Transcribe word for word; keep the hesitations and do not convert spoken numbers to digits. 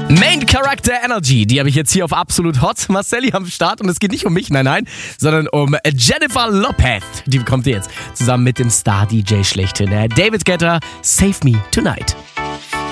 Main Character Energy, die habe ich jetzt hier auf Absolut Hot. Marcelli am Start und es geht nicht um mich, nein, nein, sondern um Jennifer Lopez. Die bekommt ihr jetzt zusammen mit dem Star-D J schlechthin, David Guetta, Save Me Tonight.